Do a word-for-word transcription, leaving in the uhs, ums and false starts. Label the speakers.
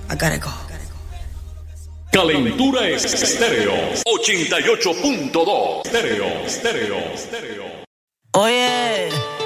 Speaker 1: I gotta go.
Speaker 2: Calentura Estéreo ochenta y ocho punto dos. Estéreo, estéreo, estéreo.
Speaker 1: Oye.